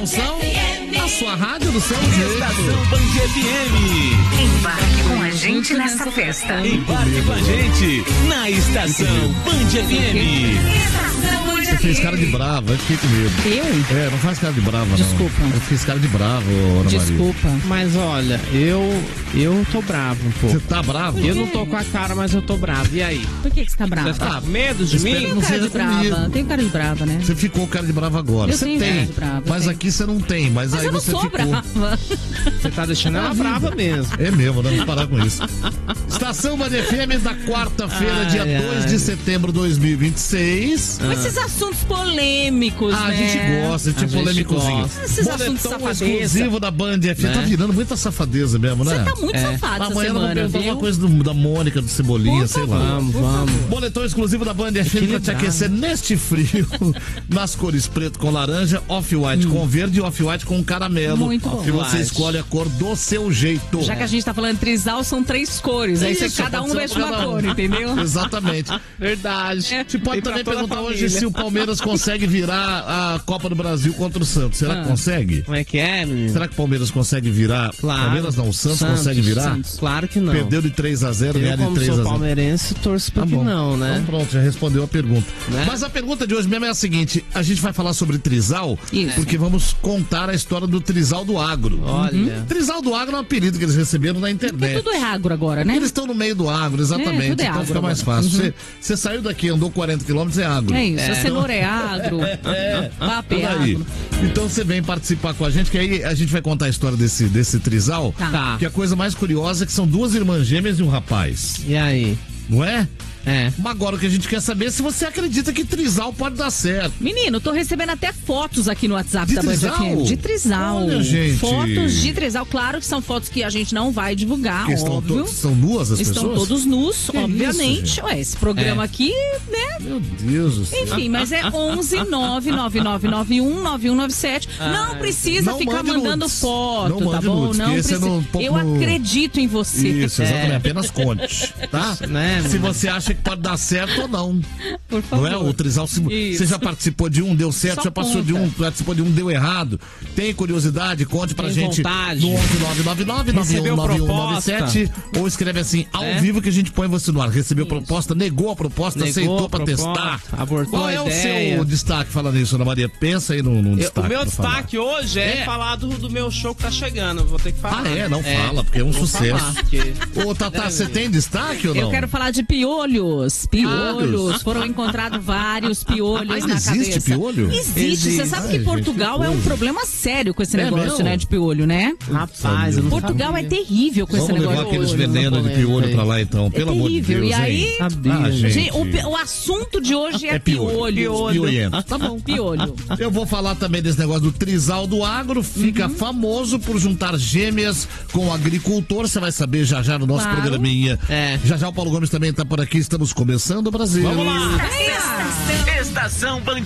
Promoção, a sua rádio do seu jeito. Estação Band FM. Embarque com a gente nessa festa. Embarque com a gente na Estação Band FM. Você fez cara de brava, eu fiquei com medo. Eu? Não faz cara de brava, não. Desculpa. Eu fiz cara de bravo, Ana Maria. Desculpa. Mas olha, eu tô bravo um pouco. Você tá bravo? Eu não tô com a cara, mas eu tô bravo. E aí? Por que você tá brava? Você tá com medo de espero mim? que não Cara seja de brava. comigo. Tenho cara de brava, né? Você ficou cara de brava agora. Eu Você tenho tem, cara de brava, mas eu aqui você não tem. Mas aí eu não você sou ficou. brava. Você tá deixando ela brava mesmo. É mesmo, vamos parar com isso. Estação Band FM da quarta-feira, dia 2 de setembro de 2026. Com esses assuntos polêmicos, A né? gente gosta, A tipo gente polêmicozinho. gosta. Esses assuntos Boletão safadeza. exclusivo da Band FM. Né? Tá virando muita safadeza mesmo, né? Você tá muito safado essa Amanhã eu vou semana, perguntar viu? uma coisa da Mônica, do Cebolinha, sei lá. Vamos. Boletão exclusivo da Band FM pra te Equilibrado. aquecer neste frio. Nas cores preto com laranja, off-white com verde e off-white com caramelo. Muito bom. E você Off-white. escolhe a cor do seu jeito. Já que a gente tá falando trisal, são 3 cores. Aí Isso, cada pode um ser veste pra uma cada um. cor, entendeu? Exatamente. Verdade. Você pode Tem pra também toda a perguntar hoje família. se o Palmeiras consegue virar a Copa do Brasil contra o Santos. Será que consegue? Como é que é, menino? Será que o Palmeiras consegue virar? Claro. Palmeiras não, o Santos consegue virar? Santos. Claro que não. Perdeu de 3-0, Eu, ganhar de como 3-0. sou palmeirense, torço pra Tá que bom. não, né? Então pronto, já respondeu a pergunta. Né? Mas a pergunta de hoje mesmo é a seguinte: a gente vai falar sobre trisal, Isso. porque vamos contar a história do trisal do agro. Olha. Trisal do agro é um apelido que eles receberam na Porque internet. tudo é agro agora, né? Eles estão no meio do agro, exatamente. tudo é Então agro fica mais agora. fácil. Você saiu daqui, andou 40 quilômetros, é agro. É isso, a cenoura é agro, papo é Tudo aí. agro. Então você vem participar com a gente, que aí a gente vai contar a história desse trisal. Tá. Que a coisa mais curiosa é que são 2 irmãs gêmeas e um rapaz. E aí? Não é? É. Mas agora o que a gente quer saber é se você acredita que trisal pode dar certo. Menino, tô recebendo até fotos aqui no WhatsApp De da Band trisal? FM. De trisal. Olha, gente. Fotos de trisal. Claro que são fotos que a gente não vai divulgar, Porque óbvio. são nuas as Estão pessoas? todos nus, Que obviamente. isso, gente? Ué, esse programa aqui, né? Meu Deus do céu. Enfim, mas é 11-99991-9197. Não precisa Não ficar mande mandando nudes. foto, Não tá mande bom? nudes, Não que esse é precisa. no- pouco Eu no- acredito em você. Isso, exatamente. Apenas conte, tá? Né, Se você acha que pode dar certo ou não. Por favor. Não é? O trisal, se Isso. você já participou de um, deu certo, Só já passou de conta. um, participou de um, deu errado. Tem curiosidade? Conte pra Tem gente vontade. no 11-999-919197 ou escreve assim, ao vivo que a gente põe você no ar. Recebeu proposta, negou a proposta, Negou aceitou a pra proposta, testar. abortou Qual a é o ideia. seu destaque falando isso, Ana Maria? Pensa aí num destaque. O meu pra falar. destaque hoje é falar do meu show que tá chegando. Vou ter que falar. Ah, é? Não fala, porque é um vou sucesso. falar, porque- Ô, Tatá, você tem destaque ou não? Eu quero falar de piolhos. Piolhos. Foram encontrados vários piolhos Ainda na existe cabeça. piolho? Existe. Você sabe que Ai, Portugal gente, que é um coisa. problema sério com esse É negócio, mesmo? né? De piolho, né? Rapaz, eu não Portugal sabia. é terrível com esse Vamos negócio levar de aqueles piolho. venenos de piolho pra lá então, pelo amor de terrível. Deus, E aí, hein? Sabia. Ah, Gente, o assunto de hoje é piolho. Piolhento. Tá bom. Piolho. Eu vou falar também desse negócio do trisal do agro. Fica famoso por juntar gêmeas com o agricultor. Você vai saber já já no nosso Claro. programinha. É. Já já o Paulo Gomes também tá por aqui. Estamos começando o Brasil. Vamos lá. Estação Band